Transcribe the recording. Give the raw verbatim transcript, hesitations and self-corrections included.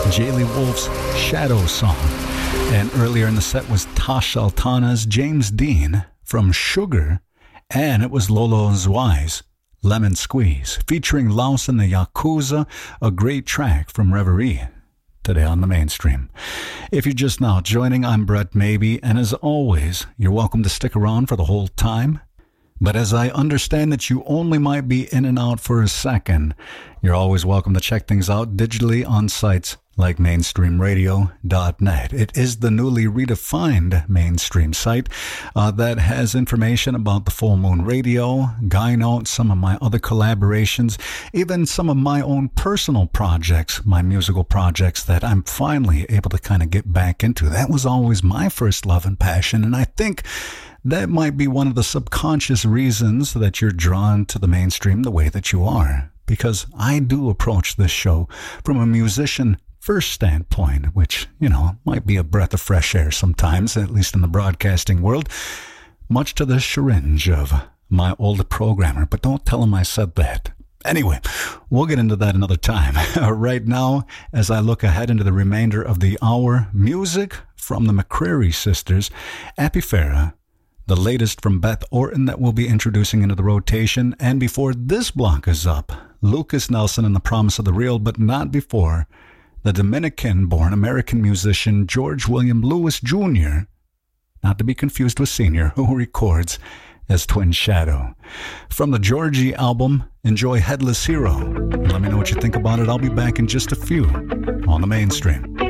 Jaylee Wolf's Shadow Song. And earlier in the set was Tash Sultana's James Dean from Sugar. And it was Lolo Zwai's Lemon Squeeze, featuring Laos and the Yakuza, a great track from Reverie. Today on the Mainstream. If you're just now joining, I'm Brett Maybe, and as always, you're welcome to stick around for the whole time. But as I understand that you only might be in and out for a second, you're always welcome to check things out digitally on sites like mainstream radio dot net. It is the newly redefined Mainstream site uh, that has information about the Full Moon Radio, Guy Note, some of my other collaborations, even some of my own personal projects, my musical projects that I'm finally able to kind of get back into. That was always my first love and passion, and I think that might be one of the subconscious reasons that you're drawn to the Mainstream the way that you are, because I do approach this show from a musician first standpoint, which, you know, might be a breath of fresh air sometimes, at least in the broadcasting world, much to the chagrin of my old programmer, but don't tell him I said that. Anyway, we'll get into that another time. Right now, as I look ahead into the remainder of the hour, music from the McCreary Sisters, Apifera, the latest from Beth Orton that we'll be introducing into the rotation, and before this block is up, Lucas Nelson and the Promise of the Real, but not before the Dominican-born American musician George William Lewis Junior, not to be confused with Senior, who records as Twin Shadow. From the Georgie album, enjoy Headless Hero. Let me know what you think about it. I'll be back in just a few on the Mainstream.